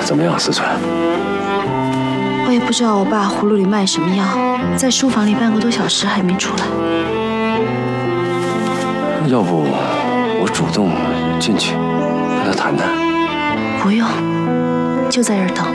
怎么样，思川？ 我也不知道我爸葫芦里卖什么药，在书房里半个多小时还没出来。 要不我主动进去跟他谈谈？ 不用，就在这儿等。